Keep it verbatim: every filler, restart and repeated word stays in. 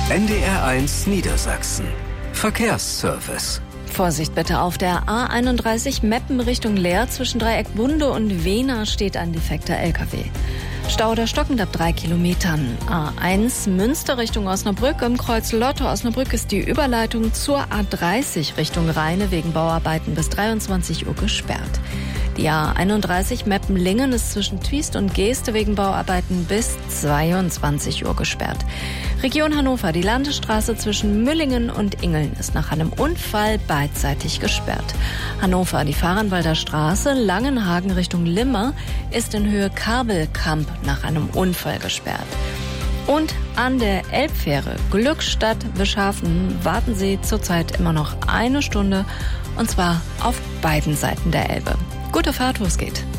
N D R eins Niedersachsen. Verkehrsservice. Vorsicht bitte, auf der A einunddreißig Meppen Richtung Leer zwischen Dreieck Bunde und Wehna steht ein defekter L K W. Stau oder stockend ab drei Kilometern. A eins Münster Richtung Osnabrück. Im Kreuz Lotte-Osnabrück ist die Überleitung zur A dreißig Richtung Rheine wegen Bauarbeiten bis dreiundzwanzig Uhr gesperrt. Die A einunddreißig Meppen-Lingen ist zwischen Twiest und Geeste wegen Bauarbeiten bis zweiundzwanzig Uhr gesperrt. Region Hannover, die Landesstraße zwischen Müllingen und Ingeln ist nach einem Unfall beidseitig gesperrt. Hannover, die Fahrenwalder Straße, Langenhagen Richtung Limmer ist in Höhe Kabelkamp nach einem Unfall gesperrt. Und an der Elbfähre Glückstadt-Wischhafen warten Sie zurzeit immer noch eine Stunde, und zwar auf beiden Seiten der Elbe. Gute Fahrt, wo es geht.